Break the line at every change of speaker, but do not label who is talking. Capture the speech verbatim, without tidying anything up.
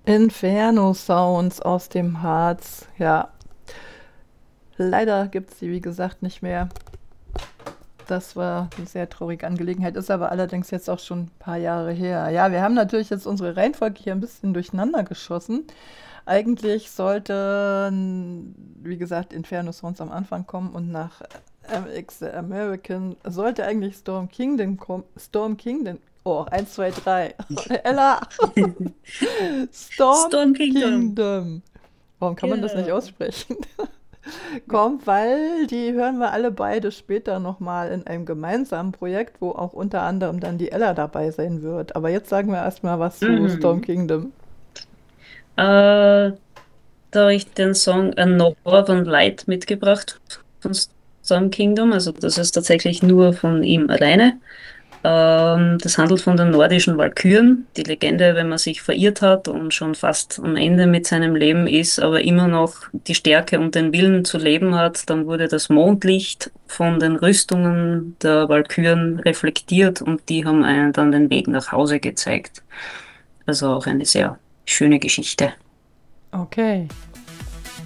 Inferno Sounds aus dem Harz. Ja, leider gibt es sie, wie gesagt, nicht mehr. Das war eine sehr traurige Angelegenheit, ist aber allerdings jetzt auch schon ein paar Jahre her. Ja, wir haben natürlich jetzt unsere Reihenfolge hier ein bisschen durcheinander geschossen. Eigentlich sollte, wie gesagt, Inferno Sounds am Anfang kommen und nach M X The American sollte eigentlich Storm Kingdom kommen. Storm Kingdom. Oh, eins, zwei, drei. Ella! Storm
Storm Kingdom.
Kingdom. Warum kann man das nicht
Genau.
aussprechen? Kommt, weil die hören wir alle beide später nochmal in einem gemeinsamen Projekt, wo auch unter anderem dann die Ella dabei sein wird. Aber jetzt sagen wir erstmal was zu Storm
Mhm.
Kingdom.
Äh, Da habe ich den Song A Northern Light mitgebracht von Storm Kingdom. Also das ist tatsächlich nur von ihm alleine. Ähm, das handelt von den nordischen Walküren. Die Legende, wenn man sich verirrt hat und schon fast am Ende mit seinem Leben ist, aber immer noch die Stärke und den Willen zu leben hat, dann wurde das Mondlicht von den Rüstungen der Walküren reflektiert und die haben einen dann den Weg nach Hause gezeigt. Also auch eine sehr schöne Geschichte.
Okay.